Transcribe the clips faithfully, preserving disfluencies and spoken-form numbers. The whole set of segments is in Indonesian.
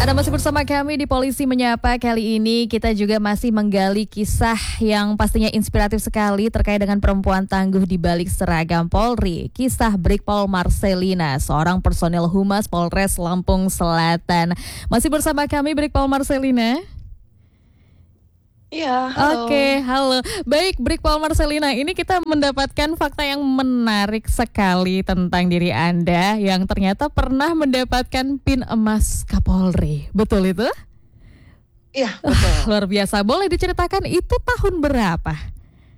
Anda masih bersama kami di Polisi Menyapa. Kali ini kita juga masih menggali kisah yang pastinya inspiratif sekali terkait dengan perempuan tangguh di balik seragam Polri. Kisah Brigpol Marcelina, seorang personil Humas Polres Lampung Selatan. Masih bersama kami Brigpol Marcelina. Iya, halo. Oke, halo. Baik, Brigpol Marcelina, ini kita mendapatkan fakta yang menarik sekali tentang diri Anda yang ternyata pernah mendapatkan pin emas Kapolri. Betul itu? Iya, betul. Uh, luar biasa. Boleh diceritakan itu tahun berapa?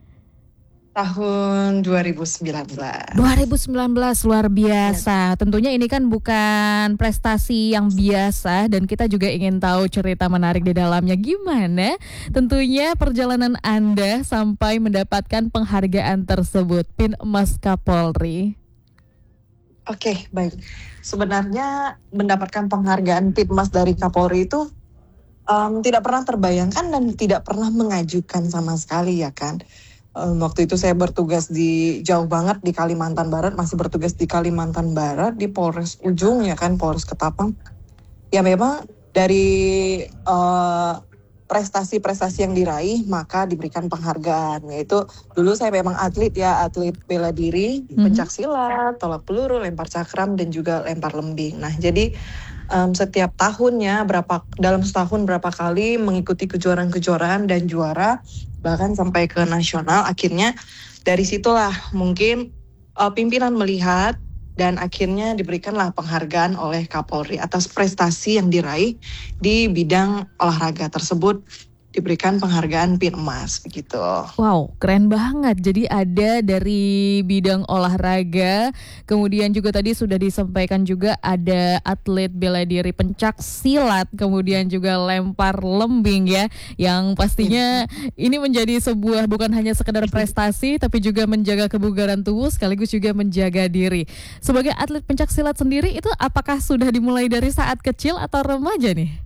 Tahun dua ribu sembilan belas. dua ribu sembilan belas, luar biasa. Ya. Tentunya ini kan bukan prestasi yang biasa dan kita juga ingin tahu cerita menarik di dalamnya. Gimana tentunya perjalanan Anda sampai mendapatkan penghargaan tersebut, pin emas Kapolri? Oke, baik. Sebenarnya mendapatkan penghargaan pin emas dari Kapolri itu um, tidak pernah terbayangkan dan tidak pernah mengajukan sama sekali, ya kan. Um, waktu itu saya bertugas di jauh banget di Kalimantan Barat, masih bertugas di Kalimantan Barat di Polres Ujung, ya kan, Polres Ketapang. Ya memang dari uh, prestasi-prestasi yang diraih maka diberikan penghargaan, yaitu dulu saya memang atlet ya, atlet bela diri, mm-hmm. pencak silat, tolak peluru, lempar cakram dan juga lempar lembing. Nah jadi um, setiap tahunnya berapa dalam setahun berapa kali mengikuti kejuaraan-kejuaraan dan juara, bahkan sampai ke nasional. Akhirnya dari situlah mungkin uh, pimpinan melihat dan akhirnya diberikanlah penghargaan oleh Kapolri atas prestasi yang diraih di bidang olahraga tersebut, diberikan penghargaan pin emas begitu. Wow, keren banget. Jadi ada dari bidang olahraga, kemudian juga tadi sudah disampaikan juga ada atlet bela diri pencak silat, kemudian juga lempar lembing ya, yang pastinya ini menjadi sebuah bukan hanya sekedar prestasi tapi juga menjaga kebugaran tubuh sekaligus juga menjaga diri. Sebagai atlet pencak silat sendiri itu apakah sudah dimulai dari saat kecil atau remaja nih?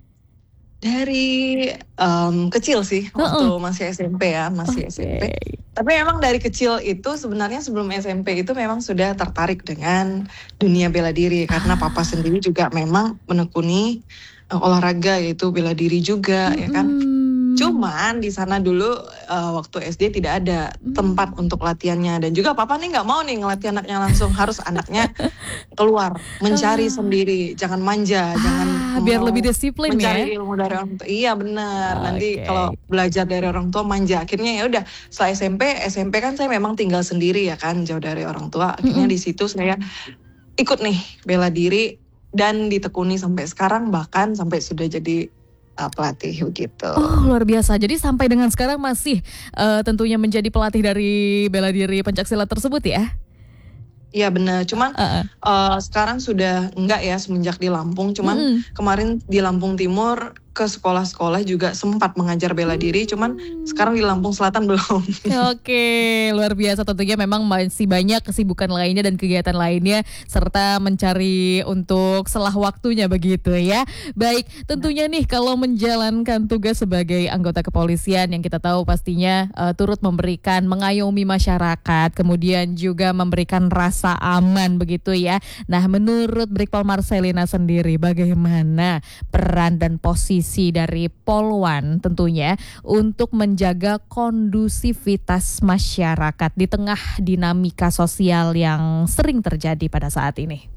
Dari um, kecil sih, waktu uh-uh. masih S M P ya, masih okay. S M P. Tapi memang dari kecil itu sebenarnya sebelum S M P itu memang sudah tertarik dengan dunia bela diri. Karena papa sendiri juga memang menekuni uh, olahraga, yaitu bela diri juga, mm-hmm. ya kan. Cuman di sana dulu uh, waktu S D tidak ada tempat untuk latihannya, dan juga papa nih nggak mau nih ngelatih anaknya langsung, harus anaknya keluar mencari sendiri, jangan manja, ah, jangan biar lebih disiplin mencari ya. ilmu dari orang tua. Iya benar. Oh, nanti okay. kalau belajar dari orang tua manja. Akhirnya ya udah setelah S M P, S M P kan saya memang tinggal sendiri ya kan, jauh dari orang tua. Akhirnya mm-hmm. di situ saya ikut nih bela diri dan ditekuni sampai sekarang, bahkan sampai sudah jadi Uh, pelatih begitu. Oh luar biasa. Jadi sampai dengan sekarang masih uh, tentunya menjadi pelatih dari bela diri pencak silat tersebut ya? Iya benar. Cuman uh-uh. uh, sekarang sudah enggak ya semenjak di Lampung. Cuman mm. kemarin di Lampung Timur ke sekolah-sekolah juga sempat mengajar bela diri. Cuman sekarang di Lampung Selatan belum. Oke, luar biasa. Tentunya memang masih banyak kesibukan lainnya dan kegiatan lainnya serta mencari untuk selah waktunya begitu ya. Baik, tentunya nih kalau menjalankan tugas sebagai anggota kepolisian yang kita tahu pastinya uh, turut memberikan mengayomi masyarakat, kemudian juga memberikan rasa aman begitu ya. Nah, menurut Brigpol Marcelina sendiri bagaimana peran dan posisi dari Polwan tentunya untuk menjaga kondusivitas masyarakat di tengah dinamika sosial yang sering terjadi pada saat ini?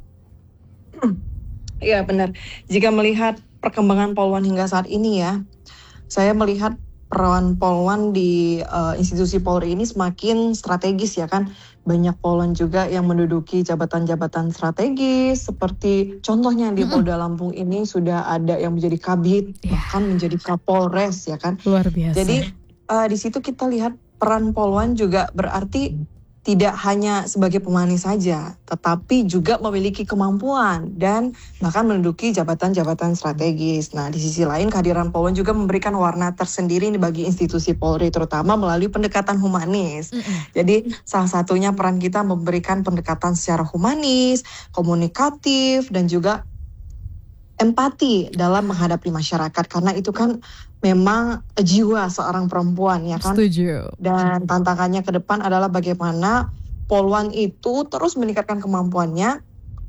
Iya benar. Jika melihat perkembangan Polwan hingga saat ini ya, saya melihat peran Polwan di uh, institusi Polri ini semakin strategis ya kan. Banyak Polwan juga yang menduduki jabatan-jabatan strategis, seperti contohnya di Polda Lampung ini sudah ada yang menjadi kabid, yeah. bahkan menjadi Kapolres ya kan. Luar biasa. Jadi uh, di situ kita lihat peran Polwan juga berarti tidak hanya sebagai pemanis saja, tetapi juga memiliki kemampuan dan bahkan menduduki jabatan-jabatan strategis. Nah, di sisi lain kehadiran Polwan juga memberikan warna tersendiri bagi institusi Polri, terutama melalui pendekatan humanis. Mm-hmm. Jadi salah satunya peran kita memberikan pendekatan secara humanis, komunikatif, dan juga empati dalam menghadapi masyarakat, karena itu kan memang jiwa seorang perempuan ya kan. Setuju. Dan tantangannya ke depan adalah bagaimana Polwan itu terus meningkatkan kemampuannya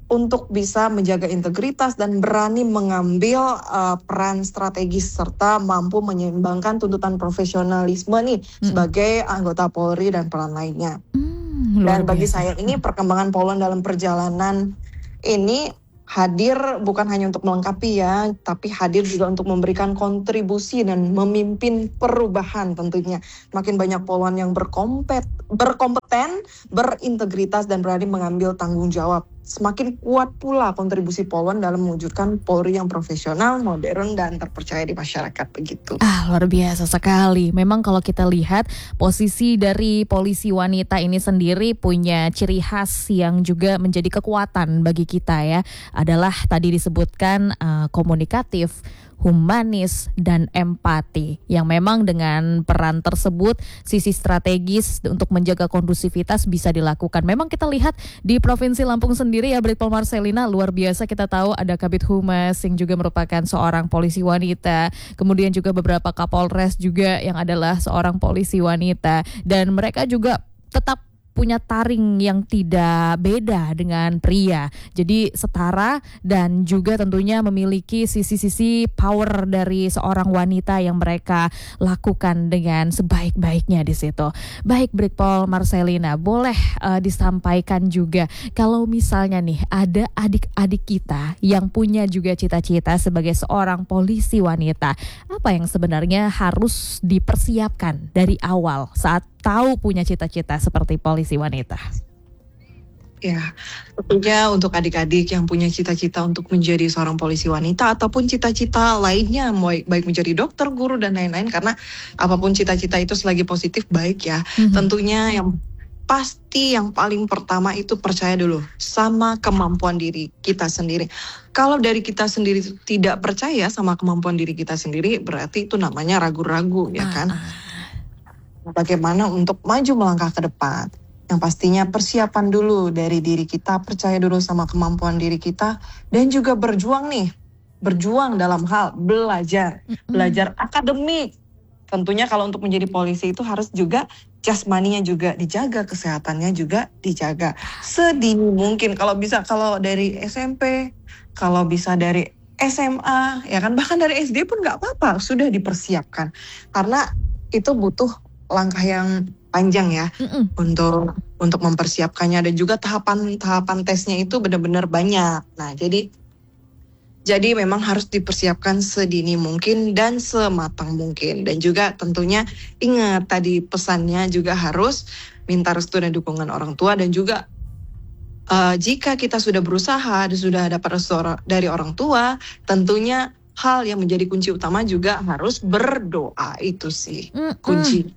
untuk bisa menjaga integritas dan berani mengambil uh, peran strategis serta mampu menyeimbangkan tuntutan profesionalisme nih Mm-mm. sebagai anggota Polri dan peran lainnya. Hmm, luar Dan bagi biasa. saya ini perkembangan Polon dalam perjalanan ini hadir bukan hanya untuk melengkapi ya, tapi hadir juga untuk memberikan kontribusi dan memimpin perubahan tentunya. Makin banyak Polwan yang berkompet, berkompeten, berintegritas dan berani mengambil tanggung jawab. Semakin kuat pula kontribusi Polwan dalam mewujudkan Polri yang profesional, modern, dan terpercaya di masyarakat begitu. Ah, luar biasa sekali. Memang kalau kita lihat posisi dari polisi wanita ini sendiri punya ciri khas yang juga menjadi kekuatan bagi kita ya. Adalah tadi disebutkan uh, komunikatif, humanis, dan empati. Yang memang dengan peran tersebut sisi strategis untuk menjaga kondusivitas bisa dilakukan. Memang kita lihat di Provinsi Lampung sendiri ya, Brigpol Marcelina, luar biasa. Kita tahu ada Kabid Humas yang juga merupakan seorang polisi wanita. Kemudian juga beberapa Kapolres juga yang adalah seorang polisi wanita. Dan mereka juga tetap punya taring yang tidak beda dengan pria. Jadi setara dan juga tentunya memiliki sisi-sisi power dari seorang wanita yang mereka lakukan dengan sebaik-baiknya di situ. Baik Brigpol Marcelina, boleh uh, disampaikan juga kalau misalnya nih ada adik-adik kita yang punya juga cita-cita sebagai seorang polisi wanita, apa yang sebenarnya harus dipersiapkan dari awal saat tahu punya cita-cita seperti polisi wanita? Ya, tentunya untuk adik-adik yang punya cita-cita untuk menjadi seorang polisi wanita ataupun cita-cita lainnya, baik, baik menjadi dokter, guru, dan lain-lain, karena apapun cita-cita itu selagi positif baik ya. Mm-hmm. Tentunya yang pasti yang paling pertama itu percaya dulu sama kemampuan diri kita sendiri. Kalau dari kita sendiri tidak percaya sama kemampuan diri kita sendiri, berarti itu namanya ragu-ragu ya kan. Bagaimana untuk maju melangkah ke depan. Yang pastinya persiapan dulu dari diri kita, percaya dulu sama kemampuan diri kita, dan juga berjuang nih. Berjuang dalam hal belajar, mm-hmm. belajar akademik. Tentunya kalau untuk menjadi polisi itu harus juga jasmaninya juga dijaga, kesehatannya juga dijaga. Sedini mungkin kalau bisa, kalau dari S M P, kalau bisa dari S M A, ya kan, bahkan dari S D pun nggak apa-apa, sudah dipersiapkan. Karena itu butuh langkah yang panjang ya Mm-mm. untuk untuk mempersiapkannya, dan juga tahapan-tahapan tesnya itu benar-benar banyak. Nah, jadi jadi memang harus dipersiapkan sedini mungkin dan sematang mungkin, dan juga tentunya ingat tadi pesannya juga harus minta restu dan dukungan orang tua, dan juga uh, jika kita sudah berusaha dan sudah dapat restu dari orang tua, tentunya hal yang menjadi kunci utama juga harus berdoa. Itu sih Mm-mm. kunci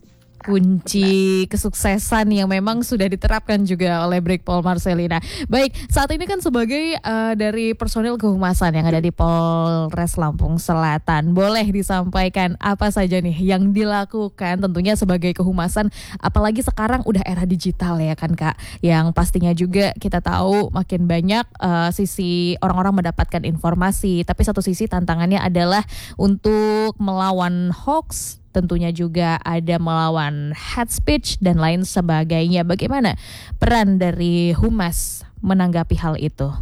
kunci kesuksesan yang memang sudah diterapkan juga oleh Brigpol Marcelina. Baik, saat ini kan sebagai uh, dari personil kehumasan yang ada di Polres Lampung Selatan, boleh disampaikan apa saja nih yang dilakukan tentunya sebagai kehumasan, apalagi sekarang udah era digital ya kan Kak, yang pastinya juga kita tahu makin banyak uh, sisi orang-orang mendapatkan informasi, tapi satu sisi tantangannya adalah untuk melawan hoax, tentunya juga ada melawan hate speech dan lain sebagainya. Bagaimana peran dari Humas menanggapi hal itu?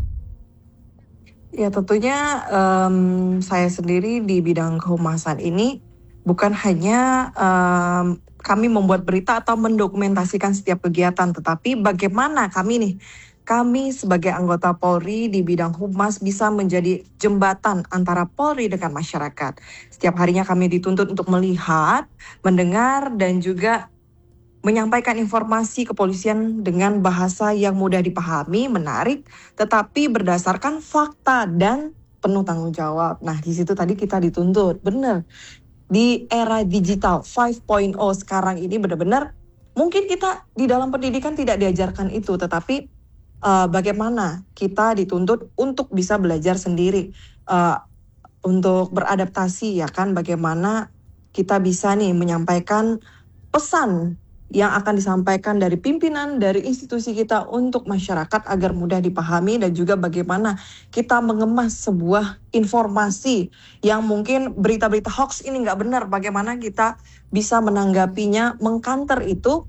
Ya tentunya um, saya sendiri di bidang kehumasan ini bukan hanya um, kami membuat berita atau mendokumentasikan setiap kegiatan, tetapi bagaimana kami nih, kami sebagai anggota Polri di bidang humas bisa menjadi jembatan antara Polri dengan masyarakat. Setiap harinya kami dituntut untuk melihat, mendengar, dan juga menyampaikan informasi kepolisian dengan bahasa yang mudah dipahami, menarik, tetapi berdasarkan fakta dan penuh tanggung jawab. Nah, di situ tadi kita dituntut, benar. Di era digital lima titik nol sekarang ini benar-benar mungkin kita di dalam pendidikan tidak diajarkan itu, tetapi Uh, bagaimana kita dituntut untuk bisa belajar sendiri, uh, untuk beradaptasi ya kan, bagaimana kita bisa nih menyampaikan pesan yang akan disampaikan dari pimpinan, dari institusi kita untuk masyarakat agar mudah dipahami, dan juga bagaimana kita mengemas sebuah informasi yang mungkin berita-berita hoax ini nggak benar, bagaimana kita bisa menanggapinya, mengcounter itu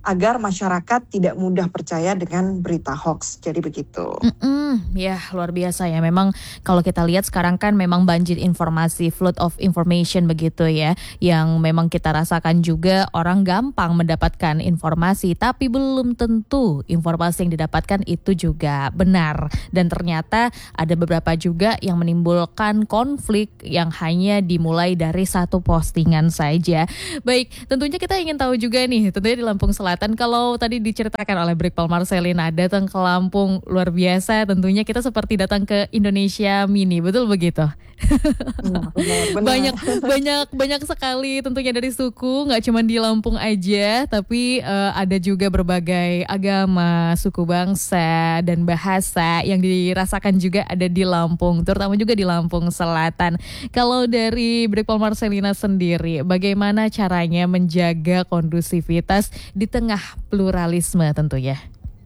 agar masyarakat tidak mudah percaya dengan berita hoax. Jadi begitu. Mm-mm, ya luar biasa ya. Memang kalau kita lihat sekarang kan memang banjir informasi, flood of information begitu ya. Yang memang kita rasakan juga orang gampang mendapatkan informasi, tapi belum tentu informasi yang didapatkan itu juga benar. Dan ternyata ada beberapa juga yang menimbulkan konflik yang hanya dimulai dari satu postingan saja. Baik, tentunya kita ingin tahu juga nih, tentunya di Lampung Selatan. Kalau tadi diceritakan oleh Brigpol Marcelina datang ke Lampung luar biasa, tentunya kita seperti datang ke Indonesia Mini, betul begitu? Benar, benar. banyak banyak banyak sekali tentunya dari suku, nggak cuma di Lampung aja, tapi uh, ada juga berbagai agama, suku bangsa dan bahasa yang dirasakan juga ada di Lampung, terutama juga di Lampung Selatan. Kalau dari Brigpol Marcelina sendiri, bagaimana caranya menjaga kondusivitas di tengah pluralisme tentunya?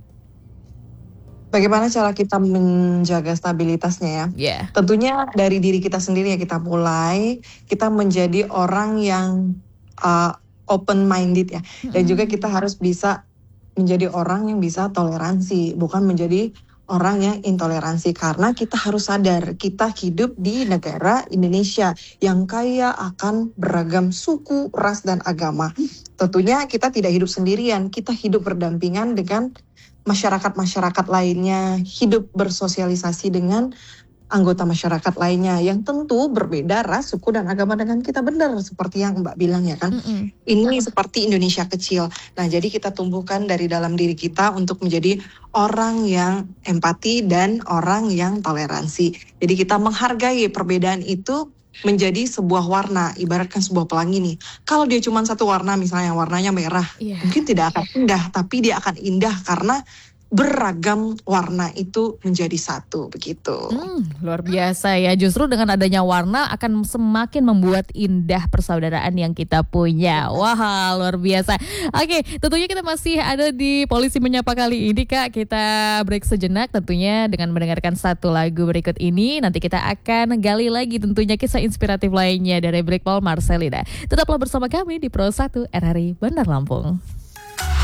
Bagaimana cara kita menjaga stabilitasnya ya? Yeah. Tentunya dari diri kita sendiri ya, kita mulai, kita menjadi orang yang uh, open minded ya. Dan juga kita harus bisa menjadi orang yang bisa toleransi, bukan menjadi orang yang intoleransi. Karena kita harus sadar, kita hidup di negara Indonesia yang kaya akan beragam suku, ras, dan agama. Tentunya kita tidak hidup sendirian, kita hidup berdampingan dengan masyarakat-masyarakat lainnya, hidup bersosialisasi dengan anggota masyarakat lainnya yang tentu berbeda ras, suku, dan agama dengan kita, benar seperti yang Mbak bilang ya kan. Mm-mm. Ini seperti Indonesia kecil. Nah, jadi kita tumbuhkan dari dalam diri kita untuk menjadi orang yang empati dan orang yang toleransi. Jadi kita menghargai perbedaan itu menjadi sebuah warna, ibaratkan sebuah pelangi nih. Kalau dia cuma satu warna, misalnya warnanya merah, yeah, mungkin tidak akan indah, tapi dia akan indah karena beragam warna itu menjadi satu, begitu. Hmm, luar biasa ya. Justru dengan adanya warna akan semakin membuat indah persaudaraan yang kita punya. Wah, luar biasa. Oke, tentunya kita masih ada di Polisi Menyapa kali ini, Kak. Kita break sejenak tentunya dengan mendengarkan satu lagu berikut ini. Nanti kita akan gali lagi tentunya kisah inspiratif lainnya dari Brigpol Marcelina. Tetaplah bersama kami di Pro satu R R I Bandar Lampung.